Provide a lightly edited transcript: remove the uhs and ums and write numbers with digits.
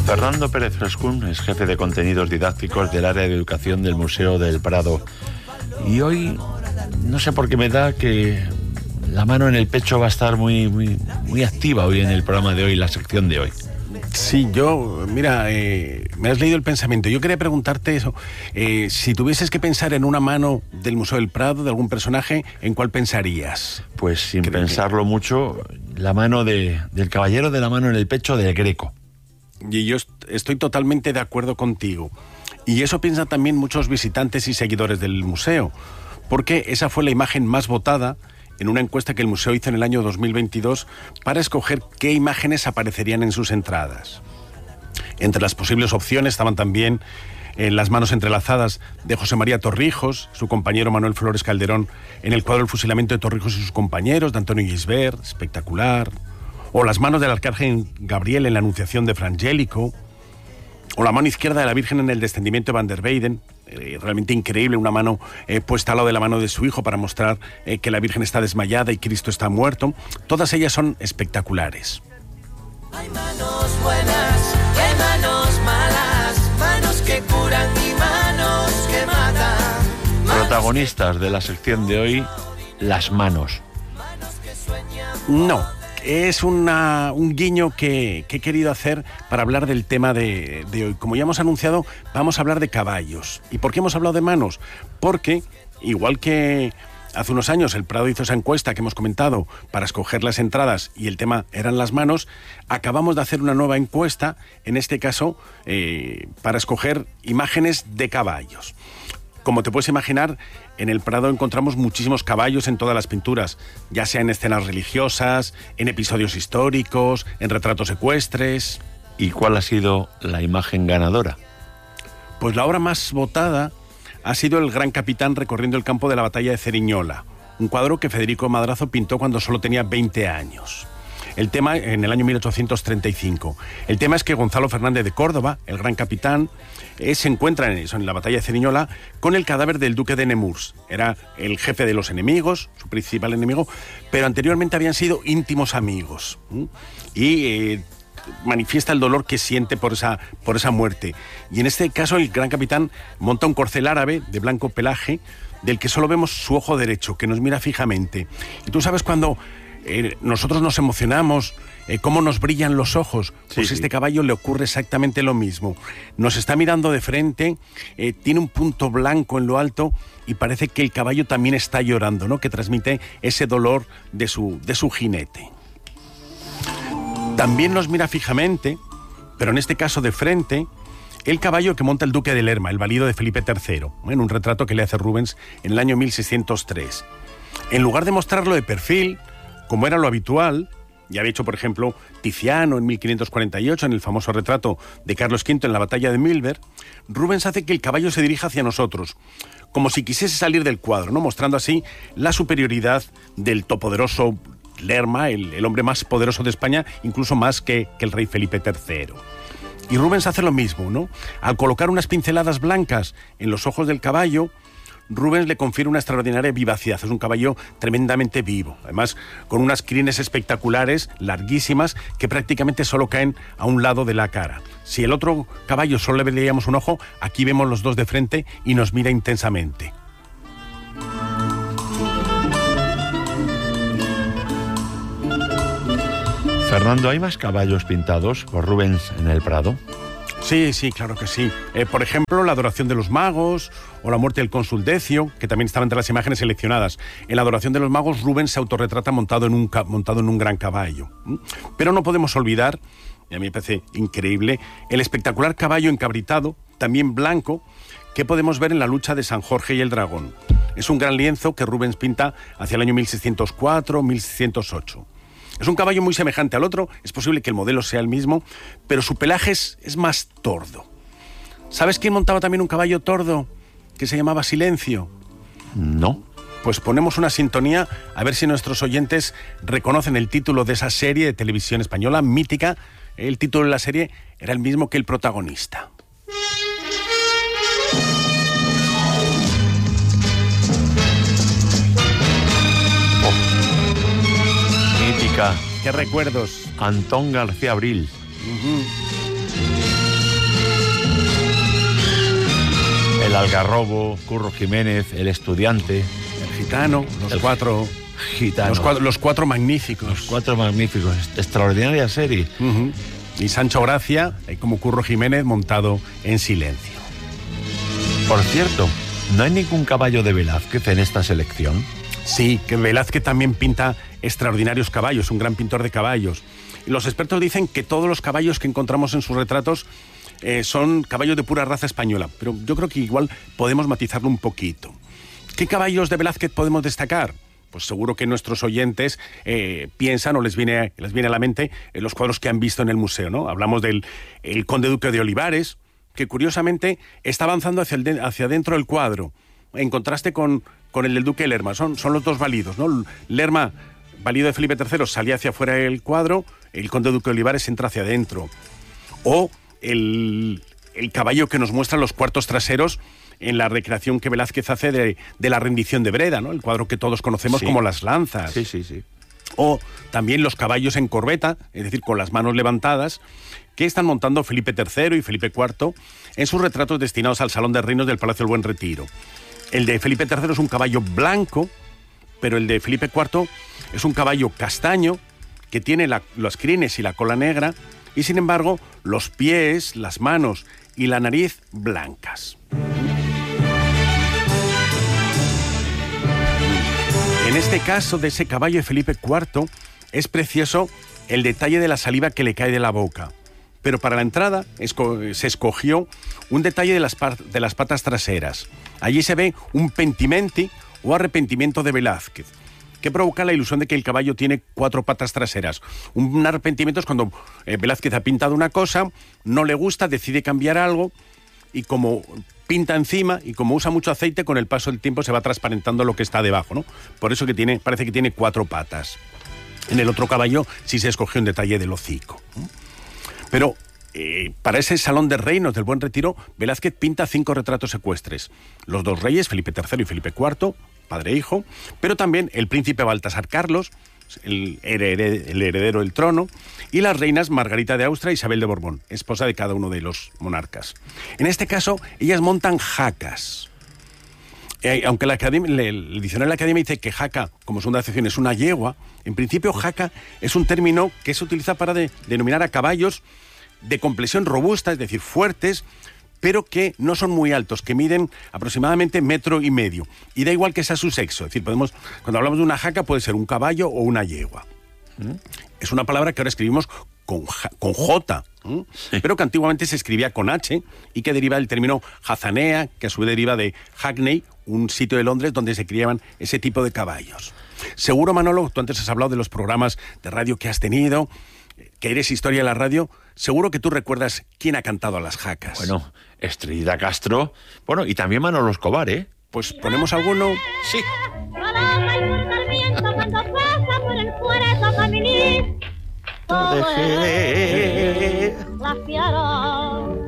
Fernando Pérez Frescún es jefe de contenidos didácticos del área de educación del Museo del Prado. Y hoy, no sé por qué me da que la mano en el pecho va a estar muy activa hoy en el programa de hoy, la sección de hoy. Sí, mira, me has leído el pensamiento. Yo quería preguntarte eso. Si tuvieses que pensar en una mano del Museo del Prado, de algún personaje, ¿en cuál pensarías? Pues sin pensarlo mucho, la mano del caballero de la mano en el pecho del Greco. Y yo estoy totalmente de acuerdo contigo. Y eso piensan también muchos visitantes y seguidores del museo, porque esa fue la imagen más votada en una encuesta que el museo hizo en el año 2022 para escoger qué imágenes aparecerían en sus entradas. Entre las posibles opciones estaban también las manos entrelazadas de José María Torrijos, su compañero Manuel Flores Calderón, en el cuadro El fusilamiento de Torrijos y sus compañeros, de Antonio Gisbert, espectacular. O las manos del arcángel Gabriel en la Anunciación de Frangélico, o la mano izquierda de la Virgen en el Descendimiento de Van der Weyden, realmente increíble, una mano puesta al lado de la mano de su hijo para mostrar que la Virgen está desmayada y Cristo está muerto. Todas ellas son espectaculares. Hay manos buenas, hay manos malas, manos que curan y manos que matan. Protagonistas de la sección de hoy, las manos. No. Es un guiño que he querido hacer para hablar del tema de hoy. Como ya hemos anunciado, vamos a hablar de caballos. ¿Y por qué hemos hablado de manos? Porque, igual que hace unos años el Prado hizo esa encuesta que hemos comentado para escoger las entradas y el tema eran las manos, acabamos de hacer una nueva encuesta, en este caso, para escoger imágenes de caballos. Como te puedes imaginar, en el Prado encontramos muchísimos caballos en todas las pinturas, ya sea en escenas religiosas, en episodios históricos, en retratos ecuestres. ¿Y cuál ha sido la imagen ganadora? Pues la obra más votada ha sido El Gran Capitán recorriendo el campo de la batalla de Ceriñola, un cuadro que Federico Madrazo pintó cuando solo tenía 20 años. El tema en el año 1835. El tema es que Gonzalo Fernández de Córdoba, el Gran Capitán, se encuentra en la batalla de Ceriñola con el cadáver del duque de Nemours. Era el jefe de los enemigos, su principal enemigo, pero anteriormente habían sido íntimos amigos. Y manifiesta el dolor que siente por esa muerte. Y en este caso el Gran Capitán monta un corcel árabe de blanco pelaje, del que solo vemos su ojo derecho, que nos mira fijamente. Y tú sabes cuando nosotros nos emocionamos, cómo nos brillan los ojos, pues este caballo le ocurre exactamente lo mismo. Nos está mirando de frente, tiene un punto blanco en lo alto y parece que el caballo también está llorando, ¿no? Que transmite ese dolor de su jinete. También nos mira fijamente, pero en este caso de frente, el caballo que monta el duque de Lerma, el valido de Felipe III, en un retrato que le hace Rubens en el año 1603. En lugar de mostrarlo de perfil, como era lo habitual, ya había hecho, por ejemplo, Tiziano en 1548, en el famoso retrato de Carlos V en la batalla de Milver, Rubens hace que el caballo se dirija hacia nosotros, como si quisiese salir del cuadro, ¿no? Mostrando así la superioridad del todopoderoso Lerma, el hombre más poderoso de España, incluso más que el rey Felipe III. Y Rubens hace lo mismo, ¿no? Al colocar unas pinceladas blancas en los ojos del caballo, Rubens le confiere una extraordinaria vivacidad. Es un caballo tremendamente vivo, además con unas crines espectaculares, larguísimas, que prácticamente solo caen a un lado de la cara. Si el otro caballo solo le veíamos un ojo, aquí vemos los dos de frente y nos mira intensamente. Fernando, ¿hay más caballos pintados por Rubens en el Prado? Sí, claro que sí. Por ejemplo, la adoración de los magos o la muerte del cónsul Decio, que también estaba entre las imágenes seleccionadas. En la adoración de los magos, Rubens se autorretrata montado en un gran caballo. Pero no podemos olvidar, y a mí me parece increíble, el espectacular caballo encabritado, también blanco, que podemos ver en la lucha de San Jorge y el dragón. Es un gran lienzo que Rubens pinta hacia el año 1604-1608. Es un caballo muy semejante al otro, es posible que el modelo sea el mismo, pero su pelaje es más tordo. ¿Sabes quién montaba también un caballo tordo que se llamaba Silencio? No. Pues ponemos una sintonía a ver si nuestros oyentes reconocen el título de esa serie de televisión española mítica. El título de la serie era el mismo que el protagonista. Mítica. ¿Qué recuerdos? Antón García Abril. El Algarrobo, Curro Jiménez, El Estudiante. El Gitano, los cuatro Gitanos. Los cuatro magníficos. Los cuatro magníficos. Extraordinaria serie. Uh-huh. Y Sancho Gracia, como Curro Jiménez, montado en silencio. Por cierto, ¿no hay ningún caballo de Velázquez en esta selección? Sí, que Velázquez también pinta extraordinarios caballos, un gran pintor de caballos. Y los expertos dicen que todos los caballos que encontramos en sus retratos son caballos de pura raza española, pero yo creo que igual podemos matizarlo un poquito. ¿Qué caballos de Velázquez podemos destacar? Pues seguro que nuestros oyentes piensan o les viene a la mente los cuadros que han visto en el museo, ¿no? Hablamos del el Conde Duque de Olivares, que curiosamente está avanzando hacia dentro del cuadro, en contraste con el del Duque de Lerma. Son los dos válidos, ¿no? Lerma, válido de Felipe III, salía hacia afuera del cuadro, el Conde Duque de Olivares entra hacia adentro. O el caballo que nos muestra los cuartos traseros en la recreación que Velázquez hace de la rendición de Breda, ¿no? El cuadro que todos conocemos como las lanzas. Sí, sí, sí. O también los caballos en corbeta, es decir, con las manos levantadas, que están montando Felipe III y Felipe IV en sus retratos destinados al Salón de Reinos del Palacio del Buen Retiro. El de Felipe III es un caballo blanco, pero el de Felipe IV es un caballo castaño que tiene los crines y la cola negra y, sin embargo, los pies, las manos y la nariz blancas. En este caso de ese caballo de Felipe IV es precioso el detalle de la saliva que le cae de la boca. Pero para la entrada se escogió un detalle de las patas traseras. Allí se ve un pentimenti o arrepentimiento de Velázquez, que provoca la ilusión de que el caballo tiene 4 patas traseras. Un arrepentimiento es cuando Velázquez ha pintado una cosa, no le gusta, decide cambiar algo, y como pinta encima y como usa mucho aceite, con el paso del tiempo se va transparentando lo que está debajo, ¿no? Por eso parece que tiene 4 patas. En el otro caballo sí se escogió un detalle del hocico. Pero para ese Salón de Reinos del Buen Retiro, Velázquez pinta 5 retratos ecuestres. Los 2 reyes, Felipe III y Felipe IV, padre e hijo, pero también el príncipe Baltasar Carlos, el heredero del trono, y las reinas Margarita de Austria y Isabel de Borbón, esposa de cada uno de los monarcas. En este caso, ellas montan jacas. Aunque el diccionario de la Academia dice que jaca, como segunda acepción, es una yegua, en principio jaca es un término que se utiliza para denominar a caballos de complexión robusta, es decir, fuertes, pero que no son muy altos, que miden aproximadamente 1,5 metros. Y da igual que sea su sexo. Es decir, cuando hablamos de una jaca puede ser un caballo o una yegua. Es una palabra que ahora escribimos con J, pero que antiguamente se escribía con H y que deriva del término jazanea, que a su vez deriva de Hackney, un sitio de Londres donde se criaban ese tipo de caballos. Seguro, Manolo, tú antes has hablado de los programas de radio que has tenido, que eres historia de la radio, seguro que tú recuerdas quién ha cantado a las jacas. Bueno, Estrellita Castro, bueno, y también Manolo Escobar, ¿eh? Pues ponemos alguno. Sí. Todo es la fiera